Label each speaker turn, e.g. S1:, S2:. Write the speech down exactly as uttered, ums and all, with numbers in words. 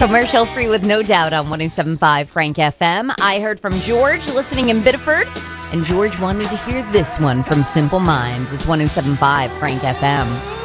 S1: Commercial free with no doubt on one oh seven point five Frank F M. I heard from George listening in Biddeford, and George wanted to hear this one from Simple Minds. It's one oh seven point five Frank F M.